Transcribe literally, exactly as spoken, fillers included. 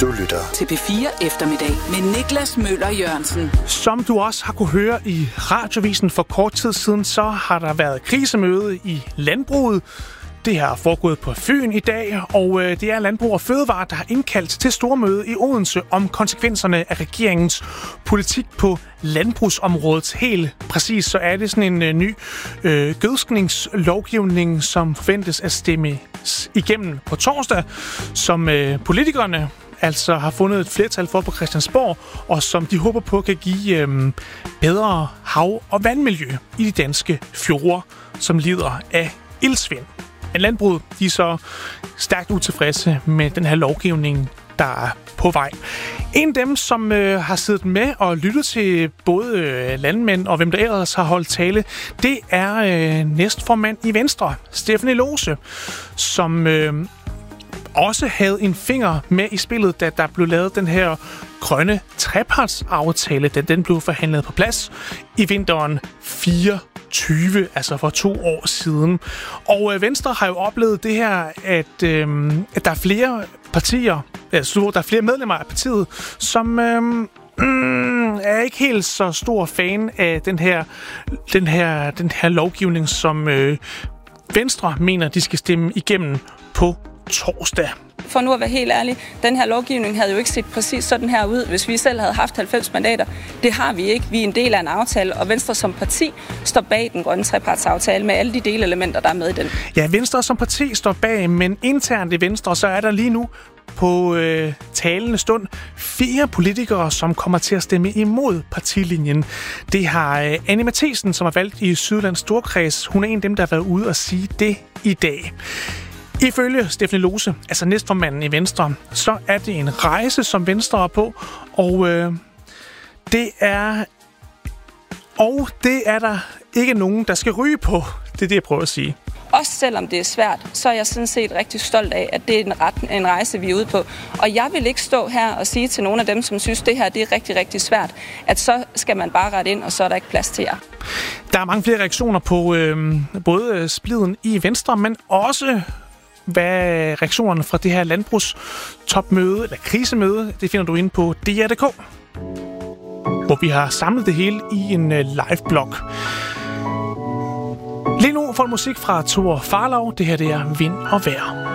Du lytter til P fire Eftermiddag med Niklas Møller Jørgensen. Som du også har kunne høre i radiovisen for kort tid siden, så har der været krisemøde i landbruget. Det har foregået på Fyn i dag, og det er Landbrug og Fødevare, der har indkaldt til stormøde i Odense om konsekvenserne af regeringens politik på landbrugsområdet. Helt præcis så er det sådan en ny øh, gødskningslovgivning, som forventes at stemme igennem på torsdag, som øh, politikerne altså har fundet et flertal for på Christiansborg, og som de håber på kan give øh, bedre hav- og vandmiljø i de danske fjorde, som lider af iltsvind. Men landbruget, de er så stærkt utilfredse med den her lovgivning, der er på vej. En af dem, som øh, har siddet med og lyttet til både øh, landmænd og hvem der ellers har holdt tale, det er øh, næstformand i Venstre, Stephanie Lose, som øh, også havde en finger med i spillet, da der blev lavet den her grønne trepartsaftale, da den blev forhandlet på plads i vinteren fireogtyve, altså for to år siden. Og øh, Venstre har jo oplevet det her, at, øh, at der er flere partier, altså der er flere medlemmer af partiet, som øh, mm, er ikke helt så stor fan af den her, den her, den her lovgivning, som øh, Venstre mener, de skal stemme igennem på torsdag. For nu at være helt ærlig, den her lovgivning havde jo ikke set præcis sådan her ud, hvis vi selv havde haft halvfems mandater. Det har vi ikke. Vi er en del af en aftale, og Venstre som parti står bag den grønne trepartsaftale med alle de delelementer, der er med i den. Ja, Venstre som parti står bag, men internt i Venstre, så er der lige nu på øh, talende stund fire politikere, som kommer til at stemme imod partilinjen. Det har øh, Annie Mathisen, som er valgt i Sydlands Storkreds. Hun er en af dem, der har været ude og sige det i dag. Ifølge Stephanie Lose, altså næstformanden i Venstre, så er det en rejse, som Venstre er på, og øh, det er og det er der ikke nogen, der skal ryge på. Det er det, jeg prøver at sige. Også selvom det er svært, så er jeg sådan set rigtig stolt af, at det er en, ret, en rejse, vi er ude på. Og jeg vil ikke stå her og sige til nogle af dem, som synes, det her det er rigtig, rigtig svært, at så skal man bare rette ind, og så er der ikke plads til jer. Der er mange flere reaktioner på øh, både spliden i Venstre, men også hvad reaktionerne fra det her landbrugstopmøde, eller krisemøde, det finder du inde på D R punktum d k, hvor vi har samlet det hele i en live-blog. Lige nu får du musik fra Thor Farlov. Det her det er Vind og Vejr.